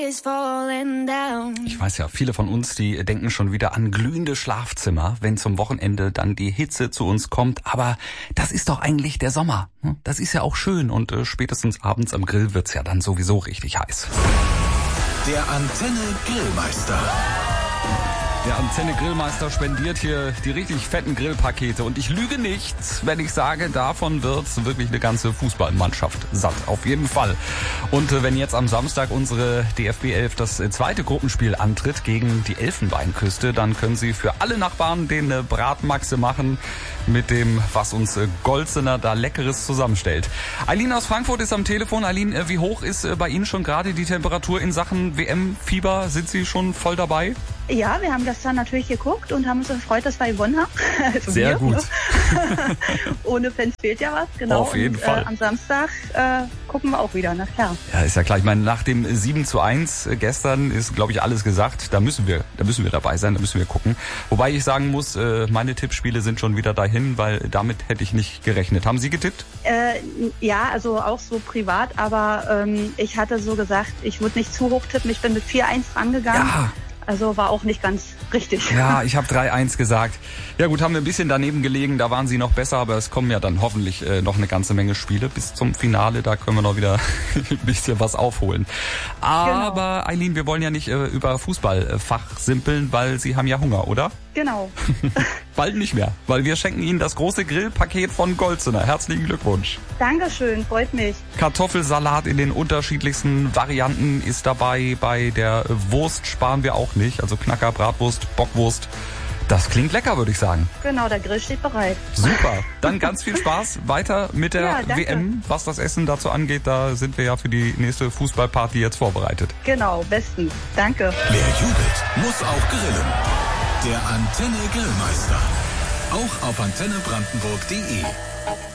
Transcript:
Ich weiß ja, viele von uns, die denken schon wieder an glühende Schlafzimmer, wenn zum Wochenende dann die Hitze zu uns kommt. Aber das ist doch eigentlich der Sommer. Das ist ja auch schön und spätestens abends am Grill wird's ja dann sowieso richtig heiß. Der Antenne Grillmeister. Der Antenne Grillmeister spendiert hier die richtig fetten Grillpakete. Und ich lüge nicht, wenn ich sage, davon wird wirklich eine ganze Fußballmannschaft satt. Auf jeden Fall. Und wenn jetzt am Samstag unsere DFB 11 das zweite Gruppenspiel antritt gegen die Elfenbeinküste, dann können Sie für alle Nachbarn den Bratmaxe machen mit dem, was uns Golzener da Leckeres zusammenstellt. Eileen aus Frankfurt ist am Telefon. Eileen, wie hoch ist bei Ihnen schon gerade die Temperatur in Sachen WM-Fieber? Sind Sie schon voll dabei? Ja, wir haben gestern natürlich geguckt und haben uns gefreut, dass wir gewonnen haben. Also sehr gut. Ne? Ohne Fans fehlt ja was, genau. Auf jeden Fall. Am Samstag gucken wir auch wieder, na klar. Ja, ist ja klar. Ich meine, nach dem 7:1 gestern ist, glaube ich, alles gesagt. Da müssen wir dabei sein, da müssen wir gucken. Wobei ich sagen muss, meine Tippspiele sind schon wieder dahin, weil damit hätte ich nicht gerechnet. Haben Sie getippt? Ja, also auch so privat, aber ich hatte so gesagt, ich würde nicht zu hoch tippen. Ich bin mit 4-1 rangegangen. Ja. Also war auch nicht ganz richtig. Ja, ich habe 3-1 gesagt. Ja gut, haben wir ein bisschen daneben gelegen, da waren Sie noch besser, aber es kommen ja dann hoffentlich noch eine ganze Menge Spiele bis zum Finale, da können wir noch wieder ein bisschen was aufholen. Aber Eileen, wir wollen ja nicht über Fußball fachsimpeln, weil Sie haben ja Hunger, oder? Genau. Bald nicht mehr, weil wir schenken Ihnen das große Grillpaket von Golzener. Herzlichen Glückwunsch. Dankeschön, freut mich. Kartoffelsalat in den unterschiedlichsten Varianten ist dabei. Bei der Wurst sparen wir auch nicht. Also Knacker, Bratwurst, Bockwurst. Das klingt lecker, würde ich sagen. Genau, der Grill steht bereit. Super. Dann ganz viel Spaß weiter mit der WM. Was das Essen dazu angeht, da sind wir ja für die nächste Fußballparty jetzt vorbereitet. Genau, bestens. Danke. Wer jubelt, muss auch grillen. Der Antenne Grillmeister. Auch auf antennebrandenburg.de.